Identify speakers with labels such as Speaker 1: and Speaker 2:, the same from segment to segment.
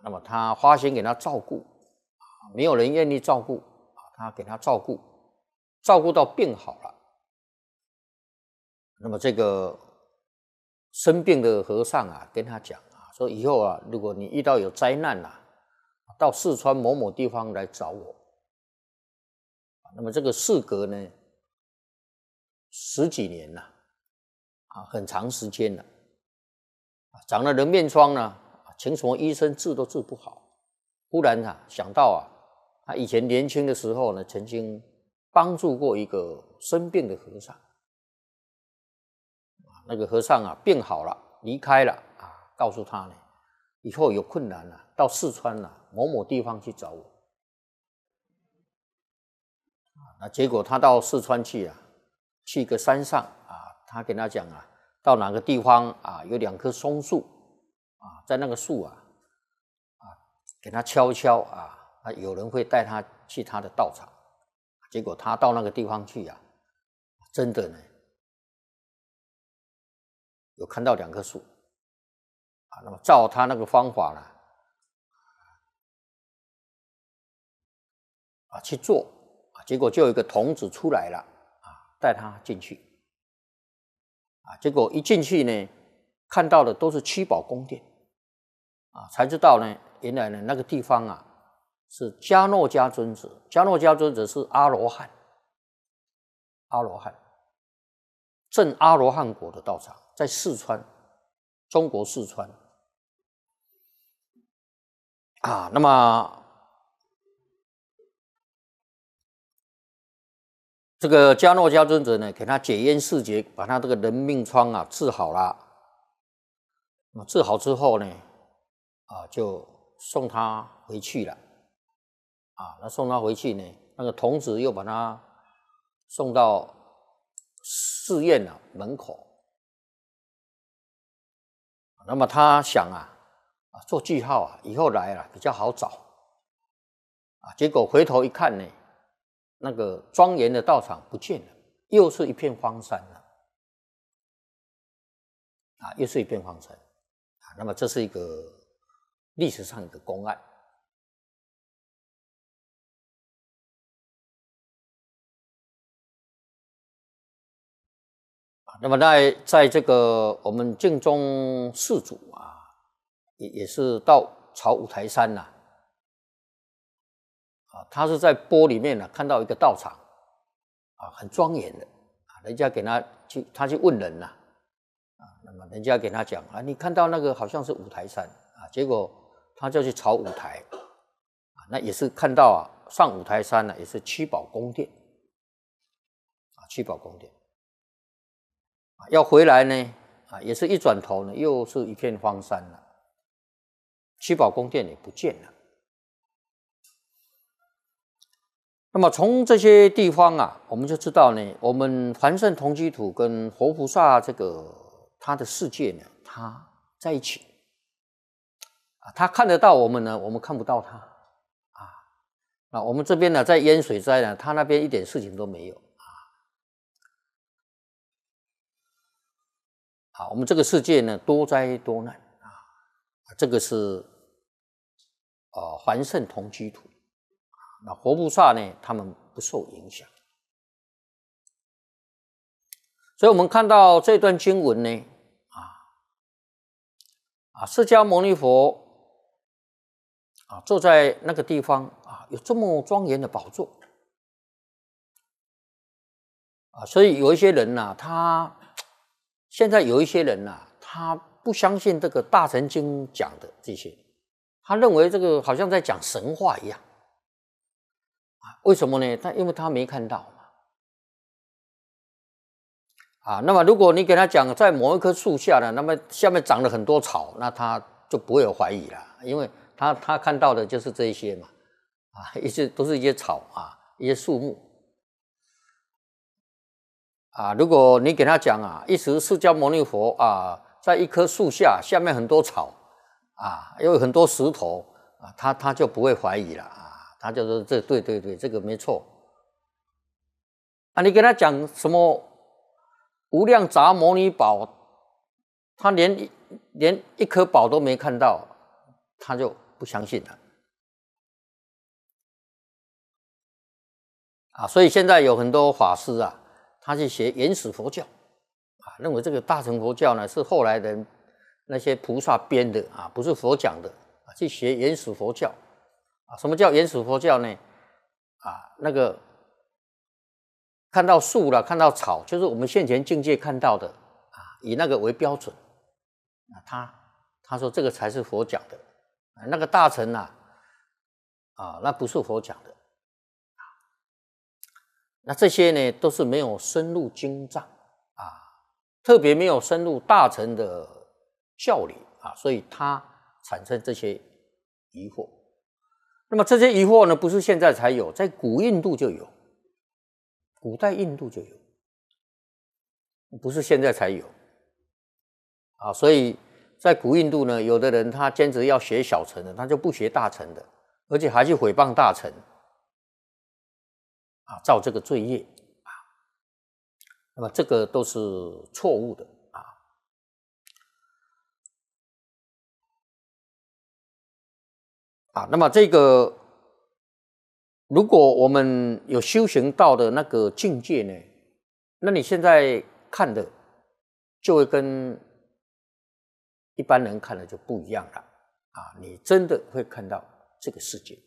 Speaker 1: 那么他花心给他照顾，没有人愿意照顾，他给他照顾，照顾到病好了。那么这个生病的和尚啊，跟他讲啊，说以后啊，如果你遇到有灾难啊，到四川某某地方来找我。那么这个事隔呢10几年了，很长时间了，长了人面疮呢，请什么医生治都治不好。忽然想到他以前年轻的时候呢，曾经帮助过一个生病的和尚。那个和尚病好了，离开了告诉他呢，以后有困难了，到四川某某地方去找我。那结果他到四川去去一个山上他跟他讲到哪个地方有2棵松树在那个树给他敲一敲有人会带他去他的道场。结果他到那个地方去真的呢有看到2棵树那么照他那个方法去做，结果就有一个童子出来了带他进去结果一进去呢，看到的都是七宝宫殿才知道呢，原来呢那个地方是迦诺迦尊者。迦诺迦尊者是阿罗汉，证阿罗汉果的道场，在四川，中国四川那么这个迦诺迦尊者呢，给他解冤释结，把他这个人命疮治好了。治好之后呢，就送他回去了。那送他回去呢，那个童子又把他送到寺院门口。那么他想做记号以后来比较好找结果回头一看呢，那个庄严的道场不见了，又是一片荒山了又是一片荒山那么这是一个历史上的公案那么在这个我们净宗寺主也是到朝五台山他是在波里面看到一个道场很庄严的人家给他去问人那么人家给他讲你看到那个好像是五台山结果他就去朝五台那也是看到上五台山也是七宝宫殿七宝宫殿要回来呢也是一转头呢，又是一片荒山了，七宝宫殿也不见了。那么从这些地方我们就知道呢，我们凡圣同居土跟活菩萨这个他的世界呢，他在一起他看得到我们呢，我们看不到他那我们这边呢，在淹水灾呢，他那边一点事情都没有我们这个世界呢，多灾多难这个是凡圣同居土。那活菩萨呢，他们不受影响。所以我们看到这段经文呢释迦牟尼佛坐在那个地方有这么庄严的宝座所以有一些人现在有一些人他不相信这个大乘经讲的这些，他认为这个好像在讲神话一样为什么呢？因为他没看到那么如果你给他讲在某一棵树下呢，那么下面长了很多草，那他就不会有怀疑了，因为他看到的就是这一些嘛都是一些草一些树木如果你给他讲一时释迦牟尼佛在一棵树下面很多草又有很多石头他就不会怀疑了他就说对对对，这个没错你跟他讲什么无量杂摩尼宝，他连一颗宝都没看到，他就不相信了所以现在有很多法师他去学原始佛教认为这个大乘佛教呢是后来的那些菩萨编的不是佛讲的去学原始佛教什么叫原始佛教呢？那个看到树了，看到草，就是我们现前境界看到的以那个为标准他说这个才是佛讲的那个大乘那不是佛讲的那这些呢都是没有深入经藏特别没有深入大乘的教理所以他产生这些疑惑。那么这些疑惑呢不是现在才有，在古印度就有，古代印度就有，不是现在才有所以在古印度呢，有的人他坚持要学小乘的，他就不学大乘的，而且还去毁谤大乘造这个罪业那么这个都是错误的那么这个如果我们有修行到的那个境界呢，那你现在看的就会跟一般人看的就不一样了你真的会看到这个世界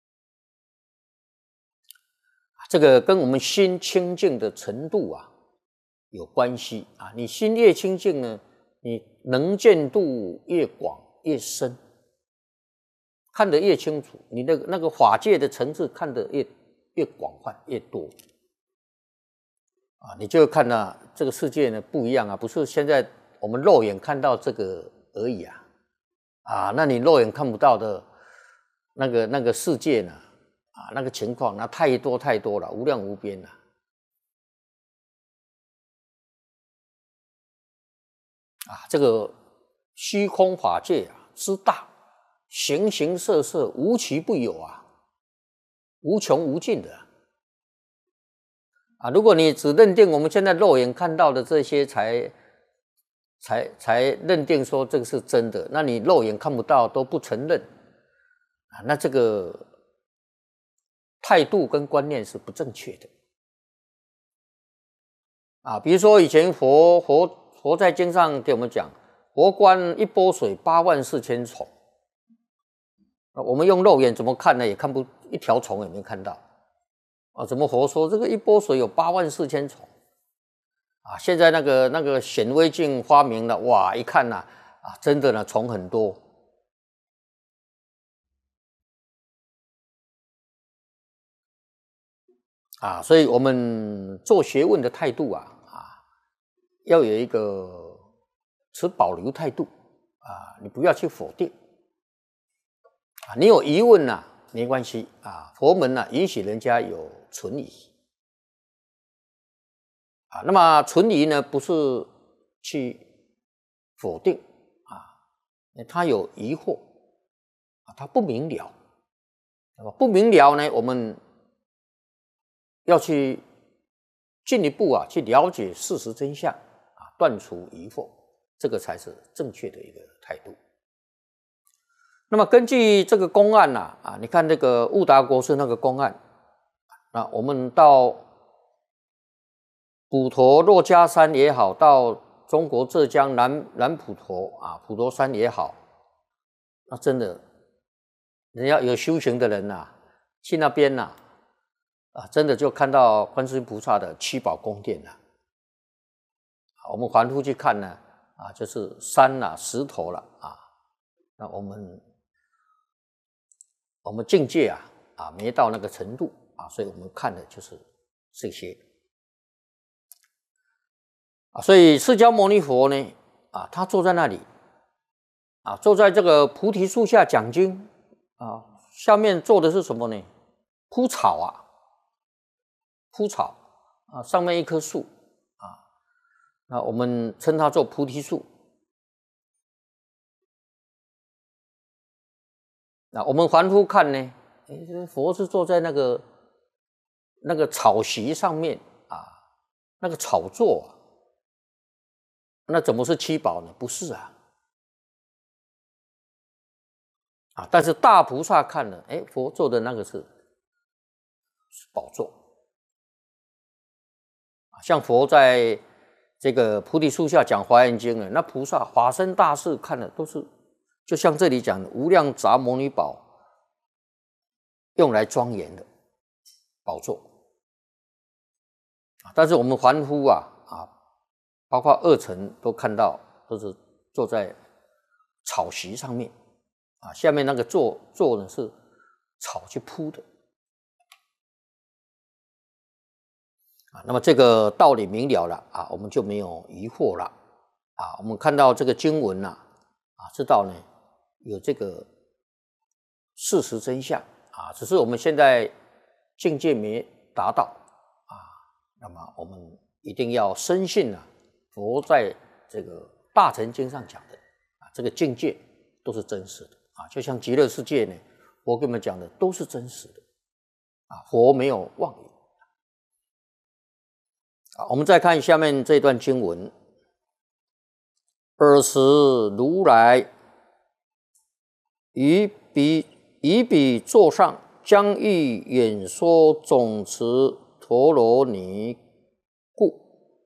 Speaker 1: 这个跟我们心清净的程度有关系你心越清净呢，你能见度越广越深，看得越清楚，你的那个法界的层次看得越广泛越多你就会看到这个世界呢不一样不是现在我们肉眼看到这个而已那你肉眼看不到的那个世界呢那个情况那太多太多了，无量无边了这个虚空法界之大，形形色色无奇不有无穷无尽的如果你只认定我们现在肉眼看到的这些才认定说这个是真的，那你肉眼看不到都不承认那这个态度跟观念是不正确的比如说以前佛在经上给我们讲，佛观一钵水84000虫我们用肉眼怎么看呢？也看不一条虫也没看到怎么佛说这个一钵水有84000虫现在那个显微镜发明了哇，一看真的呢虫很多所以我们做学问的态度要有一个持保留态度你不要去否定你有疑问没关系佛门允许人家有存疑那么存疑呢不是去否定他有疑惑他不明了不明了呢我们要去进一步去了解事实真相断除疑惑，这个才是正确的一个态度。那么根据这个公案你看这个悟达国师那个公案我们到普陀珞珈山也好，到中国浙江南普陀普陀山也好，那真的人家有修行的人去那边真的就看到观世音菩萨的七宝宫殿我们凡夫去看呢就是山石头了那我们境界没到那个程度所以我们看的就是这些所以释迦牟尼佛呢他坐在那里坐在这个菩提树下讲经下面坐的是什么呢？铺草铺草上面一棵树那我们称它做菩提树那我们凡夫看呢佛是坐在那个草席上面那个草座那怎么是七宝呢？不是啊。但是大菩萨看了，哎，佛坐的那个是宝座啊，像佛在这个菩提树下讲《华严经》呢，那菩萨法身大士看的都是，就像这里讲的无量杂摩尼宝，用来庄严的宝座啊。但是我们凡夫啊，包括二乘都看到，都是坐在草席上面啊，下面那个座呢是草去铺的啊。那么这个道理明了了啊，我们就没有疑惑了啊。我们看到这个经文呐知道呢有这个事实真相啊，只是我们现在境界没达到啊。那么我们一定要深信啊，佛在这个大乘经上讲的啊，这个境界都是真实的啊。就像极乐世界呢，佛跟我们讲的都是真实的啊，佛没有妄语啊。我们再看下面这段经文：尔时如来于彼座上，将欲演说总持陀罗尼故，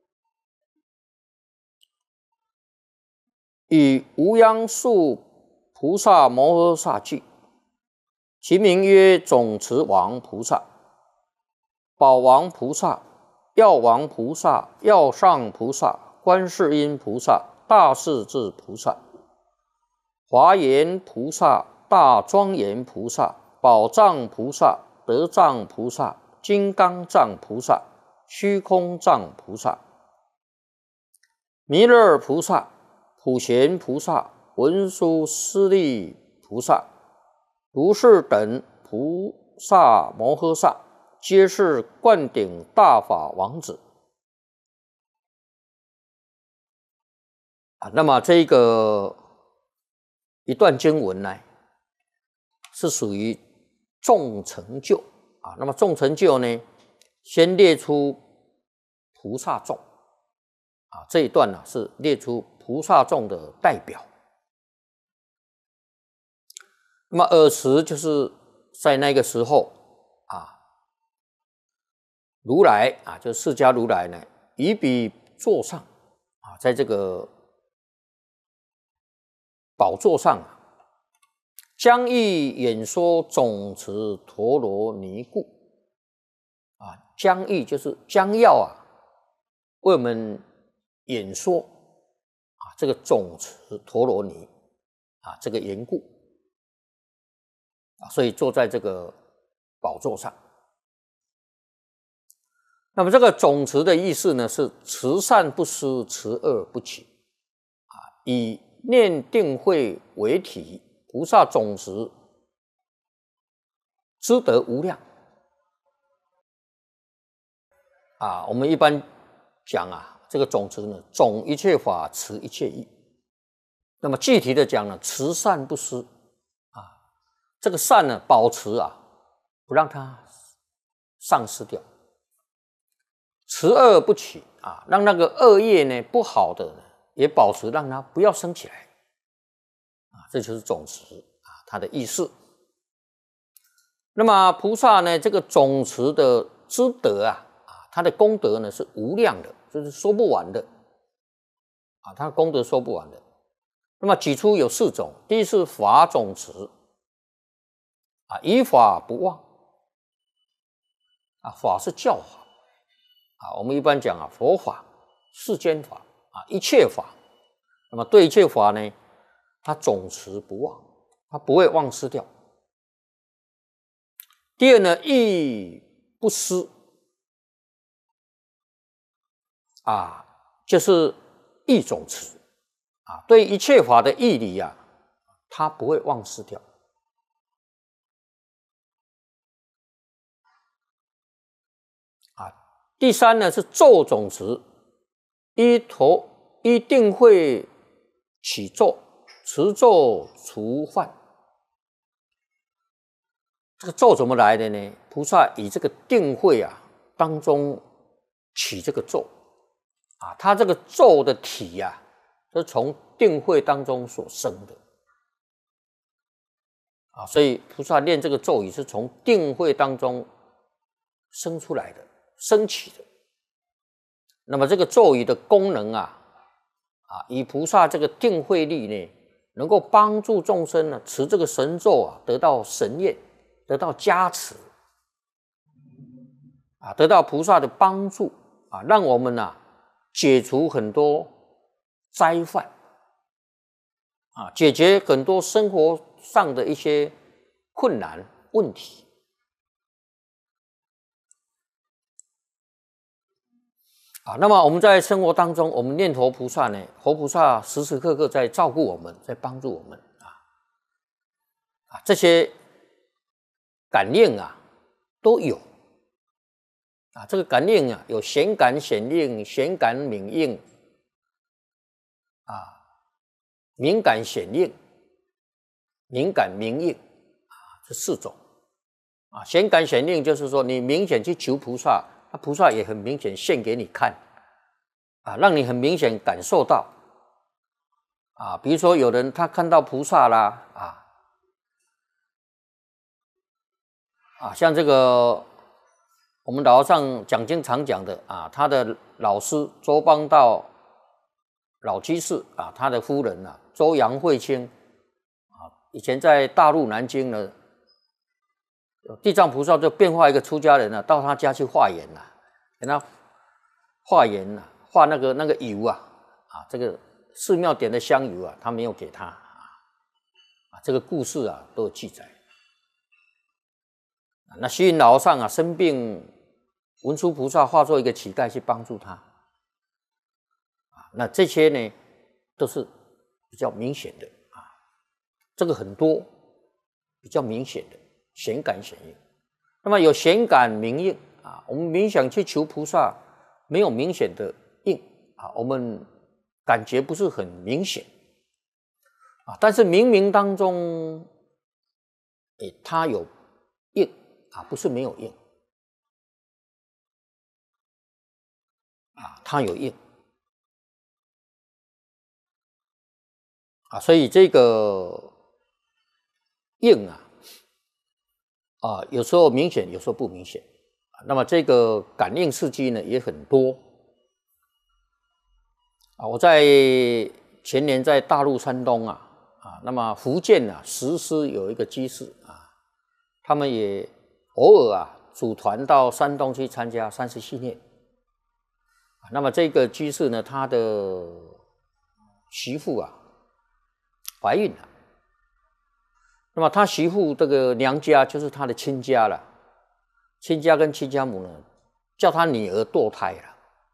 Speaker 1: 以无央数菩萨摩诃萨句，其名曰总持王菩萨、宝王菩萨、药王菩萨、药上菩萨、观世音菩萨、大势至菩萨、华严菩萨、大庄严菩萨、宝藏菩萨、德藏菩萨、金刚藏菩萨、虚空藏菩萨、弥勒菩萨、普贤菩萨、文殊师利菩萨、如是等菩萨摩诃萨，皆是灌顶大法王子啊。那么这个一段经文呢，是属于众成就啊。那么众成就呢，先列出菩萨众啊，这一段呢是列出菩萨众的代表。那么尔时就是在那个时候啊，如来啊，就释迦如来呢，于彼座上啊，在这个宝座上啊，将欲演说总持陀罗尼故啊，将欲就是将要啊，为我们演说啊这个总持陀罗尼啊这个缘故啊，所以坐在这个宝座上。那么这个总持的意思呢，是慈善不施，慈恶不起啊，以念定慧为体，菩萨总持资德无量啊。我们一般讲啊，这个总持呢，总一切法，持一切义。那么具体的讲呢，慈善不施啊，这个善呢，保持啊，不让它丧失掉；慈恶不起啊，让那个恶业呢，不好的呢，也保持，让它不要生起来啊。这就是总持啊，它的意思。那么菩萨呢，这个总持的资德啊，他的功德呢是无量的，就是说不完的啊，他的功德说不完的。那么举出有4种，第一是法总持啊，以法不忘啊，法是教法啊，我们一般讲啊，佛法、世间法啊，一切法。那么对一切法呢，他总持不忘，他不会忘失掉。第二呢，义不施啊，就是义总持啊，对一切法的义理啊，他不会忘失掉啊。第三呢是咒总持，依定慧起咒，持咒除患。这个咒怎么来的呢？菩萨以这个定慧啊当中起这个咒啊，他这个咒的体啊，是从定慧当中所生的所以菩萨念这个咒语是从定慧当中生出来的、升起的。那么这个咒语的功能以菩萨这个定慧力呢，能够帮助众生呢持这个神咒得到神验，得到加持得到菩萨的帮助让我们解除很多灾患解决很多生活上的一些困难问题那么我们在生活当中，我们念佛菩萨呢，佛菩萨时时刻刻在照顾我们，在帮助我们这些感应都有这个感应有显感显应、显感敏应敏感显应、敏感明应这4种显感显应就是说你明显去求菩萨，那菩萨也很明显现给你看让你很明显感受到比如说有人他看到菩萨啦像这个我们老和尚讲经常讲的他的老师周邦道老居士他的夫人周杨慧清以前在大陆南京呢，地藏菩萨就变化一个出家人到他家去化缘给他化缘化那个油这个寺庙点的香油他没有给他这个故事都有记载。那虚云老和尚生病，文殊菩萨化作一个乞丐去帮助他那这些呢都是比较明显的这个很多比较明显的显感显应。那么有显感明应我们冥想去求菩萨，没有明显的应我们感觉不是很明显但是冥冥当中它有应不是没有应它有应所以这个应有时候明显，有时候不明显那么这个感应事迹呢也很多我在前年在大陆山东那么福建石狮有一个居士他们也偶尔组团到山东去参加30系列那么这个居士呢，他的媳妇怀孕了，那么他媳妇这个娘家就是他的亲家了，亲家跟亲家母呢叫他女儿堕胎了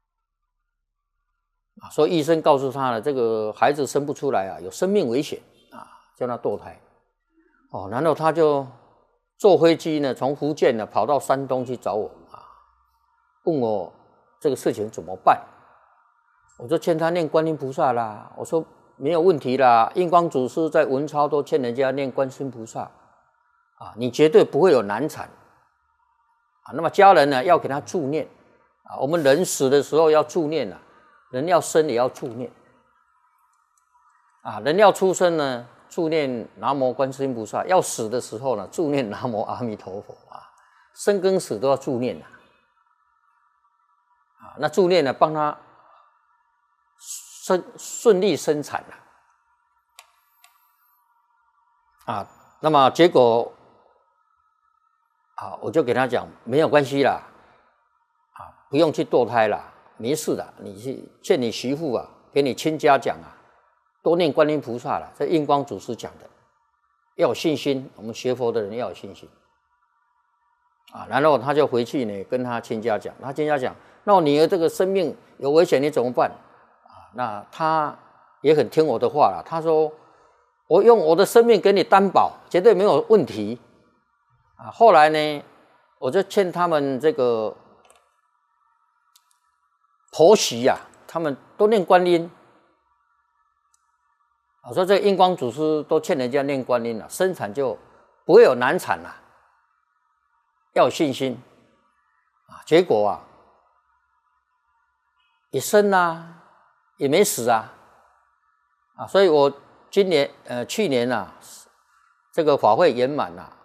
Speaker 1: 所以医生告诉他了，这个孩子生不出来有生命危险叫他堕胎然后他就坐飞机呢从福建呢跑到山东去找我问我这个事情怎么办。我就劝他念观音菩萨啦，我说没有问题啦，印光祖师在文钞都劝人家念观世音菩萨你绝对不会有难产那么家人呢要给他助念我们人死的时候要助念人要生也要助念人要出生呢助念南无观世音菩萨，要死的时候呢助念南无阿弥陀佛生跟死都要助念那助念呢帮他顺利生产那么结果我就给他讲没有关系啦不用去堕胎啦，没事的，你去劝你媳妇给你亲家讲多念观音菩萨啦，这印光祖师讲的，要有信心，我们学佛的人要有信心然后他就回去呢跟他亲家讲，他亲家讲那我女儿这个生命有危险你怎么办那他也很听我的话了，他说我用我的生命给你担保，绝对没有问题后来呢我就劝他们这个婆媳他们都念观音我说这个印光祖师都劝人家念观音生产就不会有难产要有信心结果也生也没死所以我去年这个法会圆满啊，